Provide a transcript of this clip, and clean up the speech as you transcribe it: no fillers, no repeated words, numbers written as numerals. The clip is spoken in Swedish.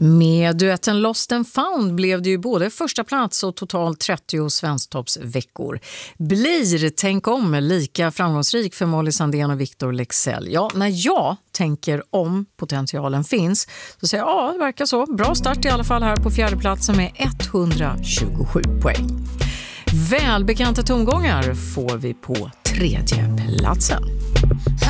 Med duetten Lost and Found blev det ju både första plats och totalt 30 svensktoppsveckor. Blir Tänk om lika framgångsrik för Molly Sandén och Victor Leksell? Ja, när jag tänker om potentialen finns så säger jag ja, det verkar så. Bra start i alla fall här på fjärde platsen med 127 poäng. Välbekanta tongångar får vi på tredje platsen.